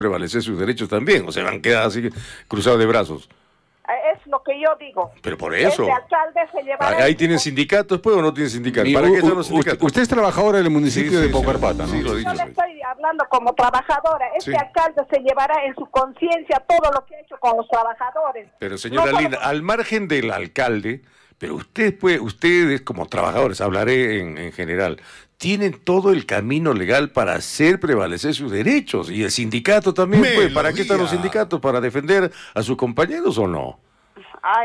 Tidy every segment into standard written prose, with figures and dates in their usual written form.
prevalecer sus derechos también, o se van a quedar así cruzados de brazos. Es lo que yo digo. Pero por eso. Este alcalde se llevará... Ahí tienen sindicatos, pues, o no tienen sindicatos. ¿Para qué están los sindicatos? Usted es trabajadora del municipio de Paucarpata, ¿no? Sí, lo he dicho. Yo le estoy hablando como trabajadora. Este alcalde se llevará en su conciencia todo lo que ha hecho con los trabajadores. Pero señora Linda, al margen del alcalde, pero ustedes como trabajadores, hablaré en general, tienen todo el camino legal para hacer prevalecer sus derechos. Y el sindicato también, pues, ¿para qué están los sindicatos? ¿Para defender a sus compañeros o no? Ay,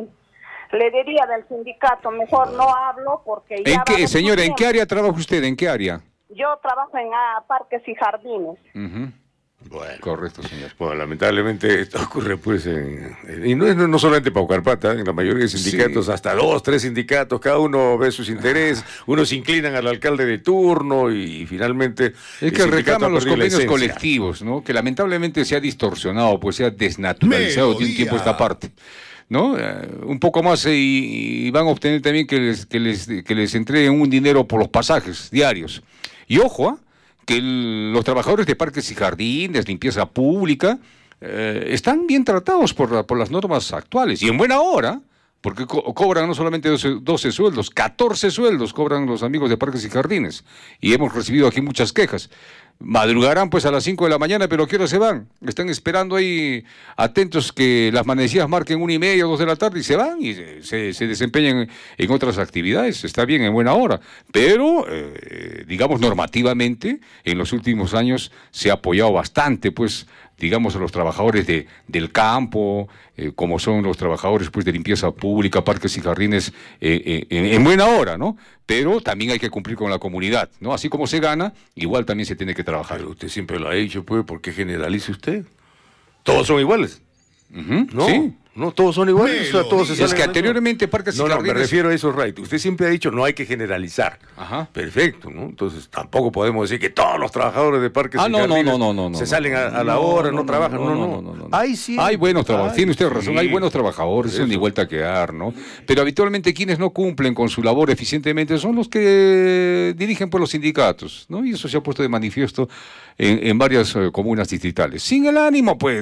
le diría del sindicato, mejor no hablo porque ya... Señora, ¿en qué área trabaja usted? ¿En qué área? Yo trabajo en parques y jardines. Bueno, correcto, señor. Bueno, lamentablemente esto ocurre pues y no solamente Paucarpata, en la mayoría de sindicatos, hasta 2, 3 sindicatos, cada uno ve sus intereses, unos se inclinan al alcalde de turno y finalmente... Es que reclaman los convenios colectivos, ¿no? Que lamentablemente se ha distorsionado, pues se ha desnaturalizado de un tiempo a esta parte, ¿no? Un poco más y van a obtener también que les entreguen un dinero por los pasajes diarios. Y ojo, que los trabajadores de parques y jardines, limpieza pública, están bien tratados por las normas actuales y en buena hora, porque cobran no solamente 12 sueldos, 14 sueldos cobran los amigos de parques y jardines, y hemos recibido aquí muchas quejas. Madrugarán pues a las 5 de la mañana, pero ¿a qué hora se van? Están esperando ahí atentos que las manecillas marquen 1:30 o 2 de la tarde y se van y se desempeñan en otras actividades. Está bien, en buena hora, pero digamos normativamente en los últimos años se ha apoyado bastante pues digamos a los trabajadores del campo, como son los trabajadores pues de limpieza pública, parques y jardines, en buena hora, ¿no? Pero también hay que cumplir con la comunidad, ¿no? Así como se gana, igual también se tiene que trabajar. Pero usted siempre lo ha dicho, pues, ¿por qué generaliza usted? Todos son iguales. ¿No? Sí. No, todos son iguales. O sea, todos se es que anteriormente parques y jardines... No, me refiero a eso, Right. Usted siempre ha dicho, no hay que generalizar. Ajá. Perfecto, ¿no? Entonces, tampoco podemos decir que todos los trabajadores de parques y jardines se salen a la hora, no trabajan. No. Hay buenos trabajadores, tiene usted razón, hay buenos trabajadores, ni vuelta a quedar, ¿no? Pero habitualmente quienes no cumplen con su labor eficientemente son los que dirigen por los sindicatos, ¿no? Y eso se ha puesto de manifiesto en varias comunas distritales. Sin el ánimo, pues,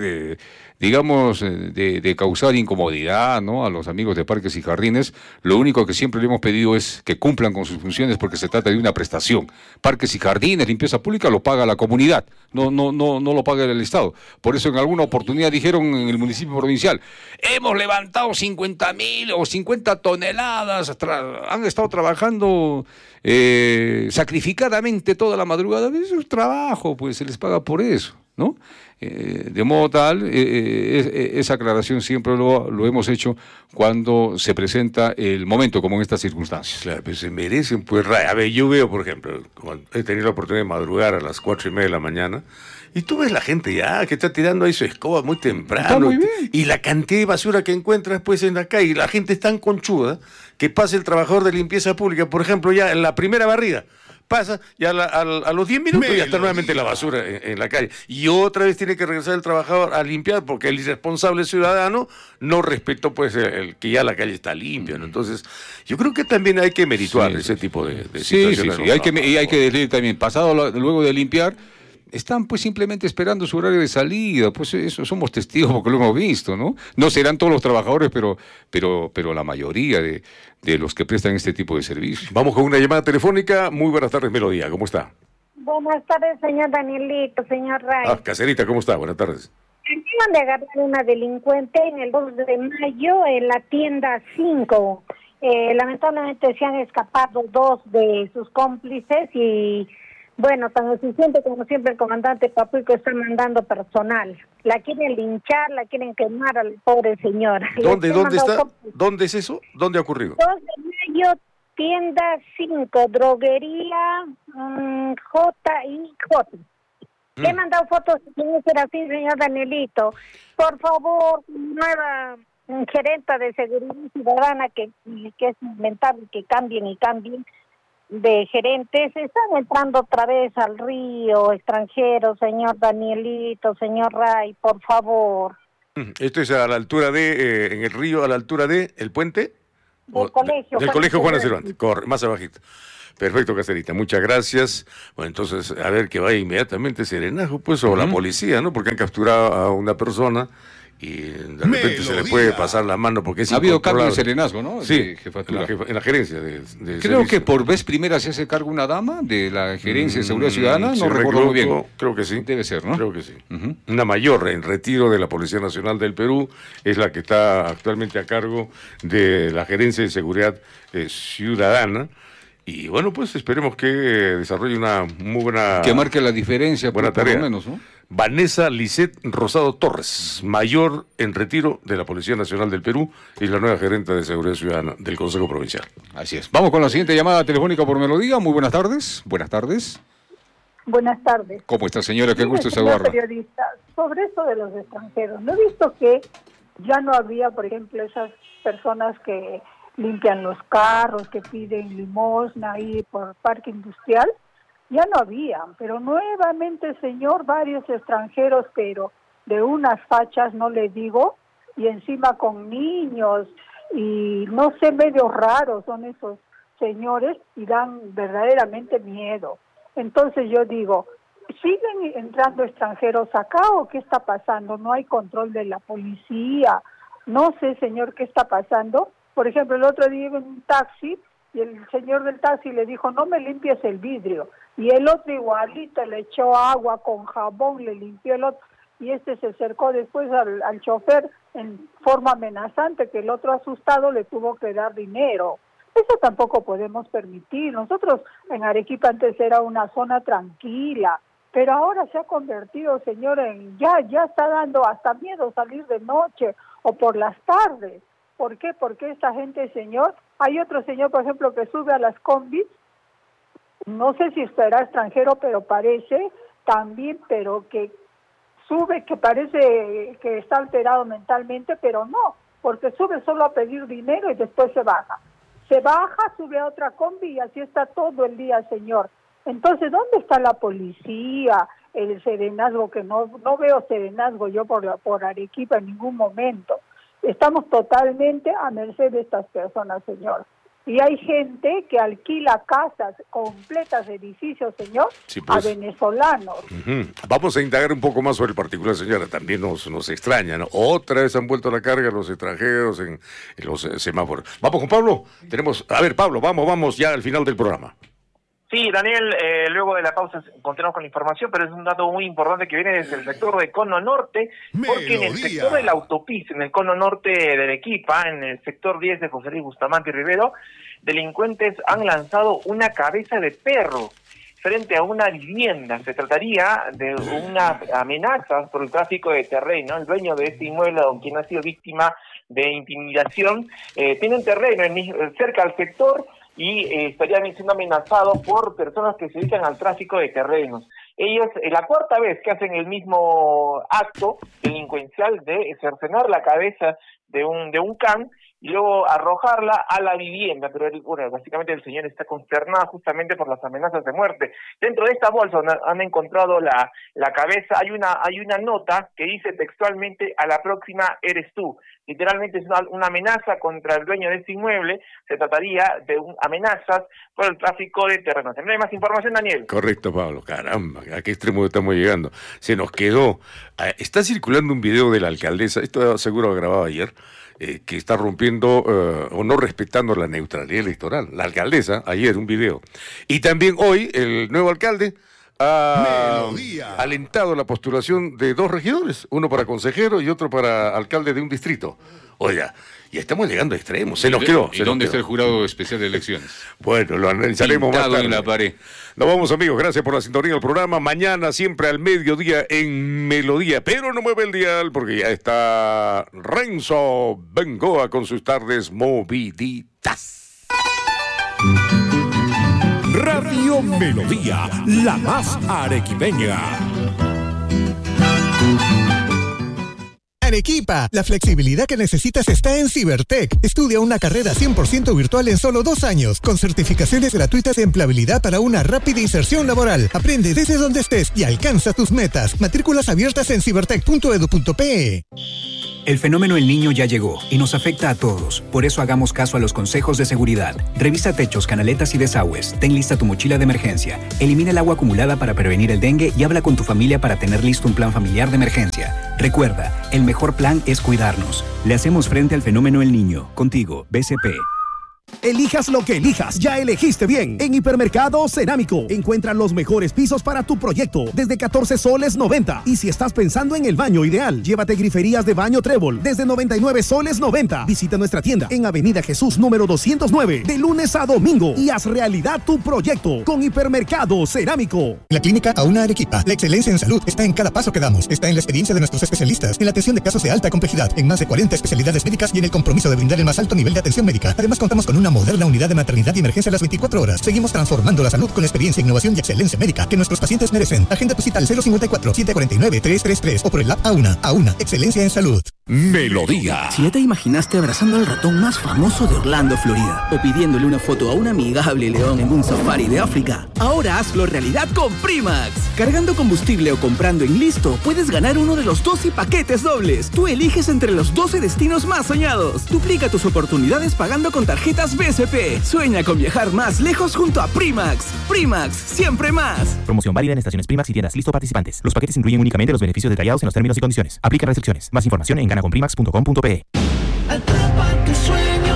de causar incomodidad, ¿no? A los amigos de parques y jardines, lo único que siempre le hemos pedido es que cumplan con sus funciones porque se trata de una prestación. Parques y jardines, limpieza pública, lo paga la comunidad, no lo paga el Estado. Por eso en alguna oportunidad dijeron en el municipio provincial, hemos levantado 50.000 o 50 toneladas, han estado trabajando sacrificadamente toda la madrugada. Eso es trabajo, pues se les paga por eso, ¿no? De modo tal, esa aclaración siempre lo hemos hecho cuando se presenta el momento, como en estas circunstancias. Claro, pues se merecen, pues, a ver, yo veo, por ejemplo, cuando he tenido la oportunidad de madrugar a las 4:30 de la mañana, y tú ves la gente ya que está tirando ahí su escoba muy temprano, está muy bien. Y la cantidad de basura que encuentras pues en la calle, y la gente es tan conchuda que pasa el trabajador de limpieza pública, por ejemplo, ya en la primera barrida, pasa, ya a los 10 minutos ya está nuevamente la basura en la calle. Y otra vez tiene que regresar el trabajador a limpiar porque el irresponsable ciudadano no respetó pues el que ya la calle está limpia, ¿no? Entonces, yo creo que también hay que merituar ese tipo de situaciones. Sí. Hay que decir también, luego de limpiar, están pues simplemente esperando su horario de salida, pues eso somos testigos porque lo hemos visto, ¿no? No serán todos los trabajadores, pero la mayoría de los que prestan este tipo de servicios. Vamos con una llamada telefónica. Muy buenas tardes, Melodía, ¿cómo está? Buenas tardes, señor Danielito, señor Ray. Caserita, ¿cómo está? Buenas tardes. Acaban de agarrar una delincuente en el 2 de mayo en la tienda 5. Lamentablemente se han escapado 2 de sus cómplices y, bueno, tan eficiente como siempre el comandante Papuico está mandando personal. La quieren linchar, la quieren quemar a la pobre señora. ¿Dónde está? ¿Dónde es eso? ¿Dónde ha ocurrido? 2 de mayo, tienda 5, droguería J&J. He mandado fotos, tiene que ser así, señor Danielito. Por favor, nueva gerenta de seguridad ciudadana, que es lamentable que cambien de gerentes. Están entrando otra vez al río extranjeros, señor Danielito, señor Ray, por favor. Esto es a la altura en el río, a la altura de el puente. Del colegio. Del colegio Juana Cervantes, corre, más abajito. Perfecto, Caserita, muchas gracias. Bueno, entonces, a ver que vaya inmediatamente Serenazgo, pues, o la policía, ¿no? Porque han capturado a una persona y de repente se le puede pasar la mano porque es ha habido cambio de serenazgo, ¿no? Sí, en la gerencia de creo servicio. que por vez primera se hace cargo una dama de la gerencia de seguridad ciudadana, no recuerdo muy bien. Creo que sí. Debe ser, ¿no? Creo que sí. Una mayor en retiro de la Policía Nacional del Perú es la que está actualmente a cargo de la gerencia de seguridad ciudadana. Y bueno, pues esperemos que desarrolle una muy buena... Que marque la diferencia, buena tarea. Por lo menos, ¿no? Vanessa Lisset Rosado Torres, mayor en retiro de la Policía Nacional del Perú y la nueva gerente de Seguridad Ciudadana del Consejo Provincial. Así es. Vamos con la siguiente llamada telefónica por Melodía. Muy buenas tardes. Buenas tardes. Buenas tardes. ¿Cómo está, señora? Qué gusto señor saludarla. Periodista, sobre esto de los extranjeros, ¿no he visto que ya no había, por ejemplo, esas personas que limpian los carros, que piden limosna ahí por parque industrial? Ya no habían, pero nuevamente, señor, varios extranjeros, pero de unas fachas, no le digo, y encima con niños, y no sé, medio raros son esos señores, y dan verdaderamente miedo. Entonces yo digo, ¿siguen entrando extranjeros acá o qué está pasando? No hay control de la policía, no sé, señor, qué está pasando. Por ejemplo, el otro día iba en un taxi, y el señor del taxi le dijo, no me limpies el vidrio. Y el otro igualito le echó agua con jabón, le limpió el otro. Y este se acercó después al chofer en forma amenazante, que el otro asustado le tuvo que dar dinero. Eso tampoco podemos permitir. Nosotros en Arequipa antes era una zona tranquila, pero ahora se ha convertido, señor, en ya está dando hasta miedo salir de noche o por las tardes. ¿Por qué? Porque esta gente, señor, hay otro señor, por ejemplo, que sube a las combis, no sé si será extranjero, pero parece también, pero que sube, que parece que está alterado mentalmente, pero no, porque sube solo a pedir dinero y después se baja. Se baja, sube a otra combi y así está todo el día, señor. Entonces, ¿dónde está la policía, el serenazgo? Que no veo serenazgo yo por Arequipa en ningún momento. Estamos totalmente a merced de estas personas, señor. Y hay gente que alquila casas completas, edificios, señor, sí, pues, a venezolanos. Vamos a indagar un poco más sobre el particular, señora. También nos extraña, ¿no? Otra vez han vuelto a la carga los extranjeros en los semáforos. Vamos con Pablo. A ver, Pablo, vamos ya al final del programa. Sí, Daniel, luego de la pausa continuamos con la información, pero es un dato muy importante que viene desde el sector de Cono Norte, porque en el sector de la autopista, en el Cono Norte de Arequipa, en el sector 10 de José Luis Bustamante y Rivero, delincuentes han lanzado una cabeza de perro frente a una vivienda. Se trataría de unas amenazas por el tráfico de terreno. El dueño de este inmueble, quien ha sido víctima de intimidación, tiene un terreno cerca al sector, y estarían siendo amenazados por personas que se dedican al tráfico de terrenos. Ellos, la cuarta vez que hacen el mismo acto delincuencial de cercenar la cabeza de un can y luego arrojarla a la vivienda, pero básicamente el señor está consternado justamente por las amenazas de muerte. Dentro de esta bolsa han encontrado la cabeza, hay una nota que dice textualmente: a la próxima eres tú. Literalmente es una amenaza contra el dueño de este inmueble. Se trataría de amenazas por el tráfico de terrenos. ¿No hay más información, Daniel? Correcto, Pablo. Caramba, ¿a qué extremo estamos llegando? Se nos quedó. Está circulando un video de la alcaldesa, esto seguro lo grababa ayer, que está rompiendo o no respetando la neutralidad electoral. La alcaldesa, ayer, un video. Y también hoy, el nuevo alcalde ha alentado la postulación de 2 regidores, uno para consejero y otro para alcalde de un distrito. Oiga, ya estamos llegando a extremos, se nos quedó. ¿Y dónde está el jurado especial de elecciones? Bueno, lo analizaremos pintado más tarde. En la pared. Nos vamos, amigos, gracias por la sintonía del programa. Mañana siempre al mediodía en Melodía, pero no mueve el dial porque ya está Renzo Bengoa con sus tardes moviditas. Radio Melodía, la más arequipeña. Arequipa, la flexibilidad que necesitas está en Cibertech. Estudia una carrera 100% virtual en solo 2 años, con certificaciones gratuitas de empleabilidad para una rápida inserción laboral. Aprende desde donde estés y alcanza tus metas. Matrículas abiertas en cibertech.edu.pe. El fenómeno El Niño ya llegó y nos afecta a todos. Por eso hagamos caso a los consejos de seguridad. Revisa techos, canaletas y desagües. Ten lista tu mochila de emergencia. Elimina el agua acumulada para prevenir el dengue y habla con tu familia para tener listo un plan familiar de emergencia. Recuerda, el mejor plan es cuidarnos. Le hacemos frente al fenómeno El Niño. Contigo, BCP. Elijas lo que elijas, ya elegiste bien. En Hipermercado Cerámico encuentran los mejores pisos para tu proyecto desde 14 soles 90. Y si estás pensando en el baño ideal, llévate griferías de baño Trébol desde 99 soles 90. Visita nuestra tienda en Avenida Jesús número 209 de lunes a domingo y haz realidad tu proyecto con Hipermercado Cerámico. La Clínica Auna Arequipa. La excelencia en salud está en cada paso que damos. Está en la experiencia de nuestros especialistas, en la atención de casos de alta complejidad, en más de 40 especialidades médicas y en el compromiso de brindar el más alto nivel de atención médica. Además, contamos con una moderna unidad de maternidad y emergencia a las 24 horas. Seguimos transformando la salud con experiencia, innovación y excelencia médica que nuestros pacientes merecen. Agenda tu cita al 054-749-333 o por el app Auna. Auna, excelencia en salud. Melodía. Si ya te imaginaste abrazando al ratón más famoso de Orlando, Florida, o pidiéndole una foto a un amigable león en un safari de África, ahora hazlo realidad con Primax. Cargando combustible o comprando en Listo, puedes ganar uno de los 12 paquetes dobles. Tú eliges entre los 12 destinos más soñados. Duplica tus oportunidades pagando con tarjetas BCP. Sueña con viajar más lejos junto a Primax. Primax, siempre más. Promoción válida en estaciones Primax y tiendas Listo participantes. Los paquetes incluyen únicamente los beneficios detallados en los términos y condiciones. Aplica restricciones. Más información en ganaconprimax.com.pe. Atrapa tus sueños.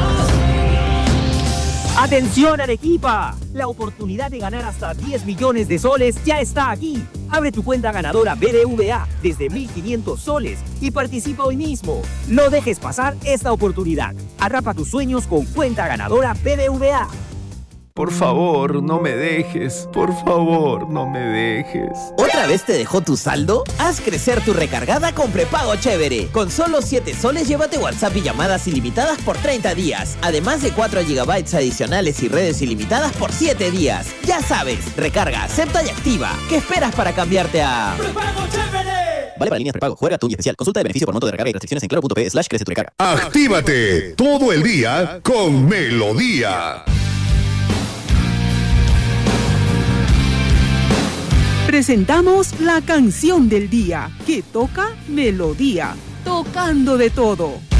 ¡Atención, Arequipa! La oportunidad de ganar hasta 10 millones de soles ya está aquí. Abre tu cuenta ganadora BBVA desde 1.500 soles y participa hoy mismo. No dejes pasar esta oportunidad. Atrapa tus sueños con cuenta ganadora BBVA. Por favor, no me dejes. Por favor, no me dejes. ¿Otra vez te dejó tu saldo? Haz crecer tu recargada con prepago chévere. Con solo 7 soles llévate WhatsApp y llamadas ilimitadas por 30 días. Además de 4 GB adicionales y redes ilimitadas por 7 días. Ya sabes, recarga, acepta y activa. ¿Qué esperas para cambiarte a ¡Prepago chévere! Vale para líneas prepago, juega tú y especial. Consulta de beneficio por monto de recarga y restricciones en claro.p/crece tu recarga. Actívate todo el día con Melodía. Presentamos la canción del día, que toca Melodía, tocando de todo.